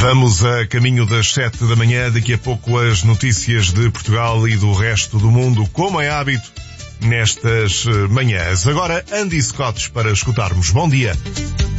Vamos a caminho das 7 da manhã, daqui a pouco as notícias de Portugal e do resto do mundo, como é hábito nestas manhãs. Agora, Andy Scott para escutarmos. Bom dia.